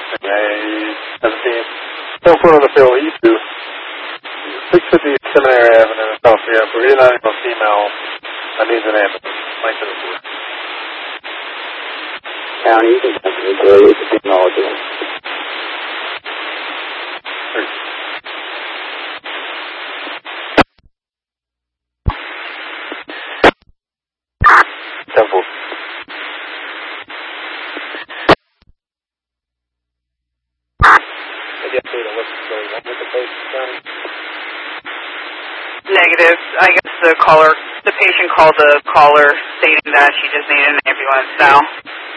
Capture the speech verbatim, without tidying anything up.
May seventeenth. Four foot on the field, E two. six fifty Seminary Avenue, South Sierra. Bereaved animal female. I need an ambulance. Mike to the foot. County, you can consider the technology. Temple. Any update on what's going on with the place, County? Negative. I guess the caller, the patient called the caller stating that she just needed an ambulance now.